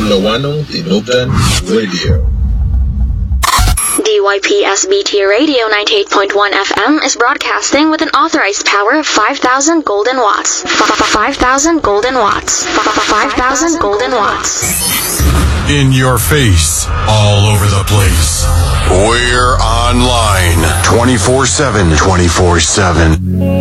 Lawano Tinubdan Radio. DYPSBT Radio 98.1 FM is broadcasting with an authorized power of 5,000 golden watts. 5,000 golden watts. 5,000 golden watts. In your face, all over the place. We're online 24/7.